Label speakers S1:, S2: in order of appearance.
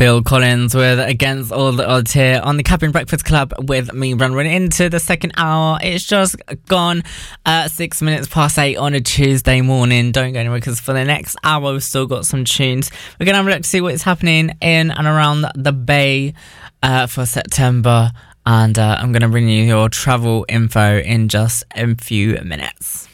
S1: Phil Collins with Against All the Odds here on the Cabin Breakfast Club with me, running into the second hour. It's just gone 6 minutes past 8 on a Tuesday morning. Don't go anywhere, because for the next hour we've still got some tunes. We're going to have a look to see what's happening in and around the Bay for September, and I'm going to bring you your travel info in just a few minutes.